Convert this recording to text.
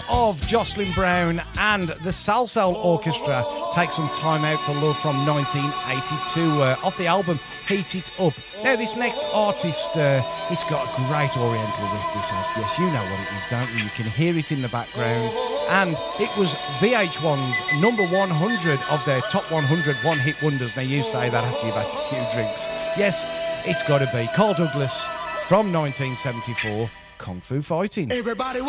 of Jocelyn Brown and the Salsoul Orchestra, Take Some Time Out for Love from 1982, off the album Heat It Up. Now, this next artist, it's got a great oriental riff, this has. Yes, you know what it is, don't you? You can hear it in the background. And it was VH1's number 100 of their top 100 one-hit wonders. Now, you say that after you've had a few drinks. Yes, it's got to be Carl Douglas from 1974, Kung Fu Fighting. Everybody